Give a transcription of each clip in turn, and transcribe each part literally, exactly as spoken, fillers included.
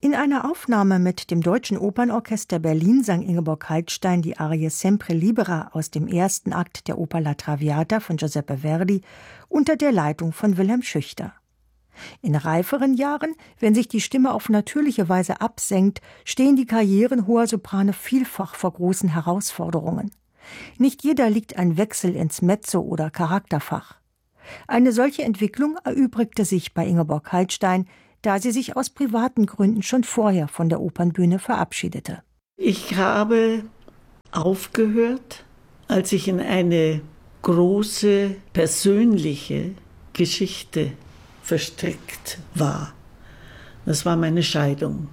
In einer Aufnahme mit dem Deutschen Opernorchester Berlin sang Ingeborg Heidstein die Arie Sempre Libera aus dem ersten Akt der Oper La Traviata von Giuseppe Verdi unter der Leitung von Wilhelm Schüchter. In reiferen Jahren, wenn sich die Stimme auf natürliche Weise absenkt, stehen die Karrieren hoher Soprane vielfach vor großen Herausforderungen. Nicht jeder liegt ein Wechsel ins Mezzo oder Charakterfach. Eine solche Entwicklung erübrigte sich bei Ingeborg Heidstein, da sie sich aus privaten Gründen schon vorher von der Opernbühne verabschiedete. Ich habe aufgehört, als ich in eine große persönliche Geschichte verstrickt war. Das war meine Scheidung,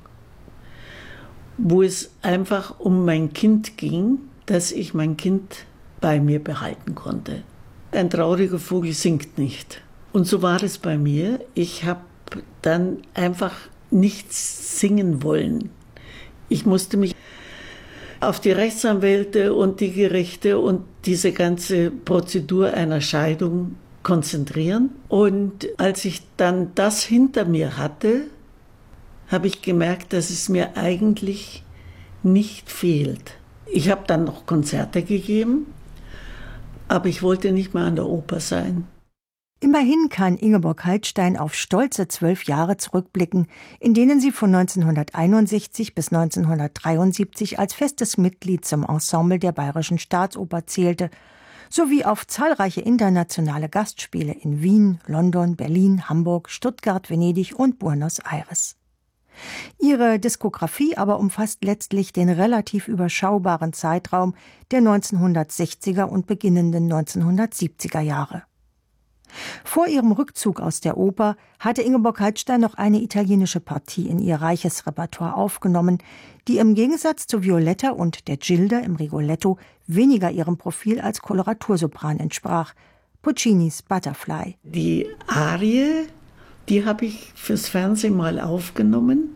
wo es einfach um mein Kind ging, dass ich mein Kind bei mir behalten konnte. Ein trauriger Vogel singt nicht. Und so war es bei mir. Ich habe dann einfach nichts singen wollen. Ich musste mich auf die Rechtsanwälte und die Gerichte und diese ganze Prozedur einer Scheidung konzentrieren. Und als ich dann das hinter mir hatte, habe ich gemerkt, dass es mir eigentlich nicht fehlt. Ich habe dann noch Konzerte gegeben, aber ich wollte nicht mehr an der Oper sein. Immerhin kann Ingeborg Heidstein auf stolze zwölf Jahre zurückblicken, in denen sie von neunzehnhunderteinundsechzig bis neunzehnhundertdreiundsiebzig als festes Mitglied zum Ensemble der Bayerischen Staatsoper zählte, sowie auf zahlreiche internationale Gastspiele in Wien, London, Berlin, Hamburg, Stuttgart, Venedig und Buenos Aires. Ihre Diskografie aber umfasst letztlich den relativ überschaubaren Zeitraum der neunzehnhundertsechziger und beginnenden neunzehnhundertsiebziger Jahre. Vor ihrem Rückzug aus der Oper hatte Ingeborg Heidstein noch eine italienische Partie in ihr reiches Repertoire aufgenommen, die im Gegensatz zu Violetta und der Gilda im Rigoletto weniger ihrem Profil als Koloratursopran entsprach, Puccinis Butterfly. Die Arie, die habe ich fürs Fernsehen mal aufgenommen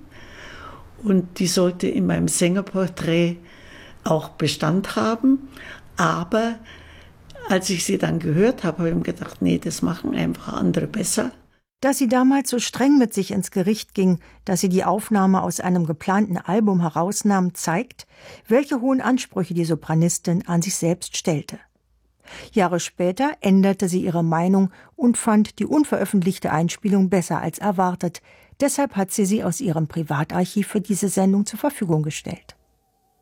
und die sollte in meinem Sängerporträt auch Bestand haben, aber als ich sie dann gehört habe, habe ich mir gedacht, nee, das machen einfach andere besser. Dass sie damals so streng mit sich ins Gericht ging, dass sie die Aufnahme aus einem geplanten Album herausnahm, zeigt, welche hohen Ansprüche die Sopranistin an sich selbst stellte. Jahre später änderte sie ihre Meinung und fand die unveröffentlichte Einspielung besser als erwartet. Deshalb hat sie sie aus ihrem Privatarchiv für diese Sendung zur Verfügung gestellt.